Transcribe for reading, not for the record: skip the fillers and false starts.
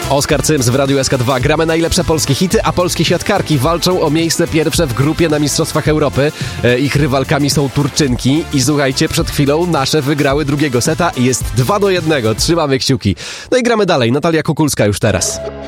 Oskar Cyms w Radiu SK2. Gramy najlepsze polskie hity, a polskie siatkarki walczą o miejsce pierwsze w grupie na Mistrzostwach Europy. Ich rywalkami są Turczynki i słuchajcie, przed chwilą nasze wygrały drugiego seta i jest 2-1. Trzymamy kciuki. No i gramy dalej. Natalia Kukulska już teraz.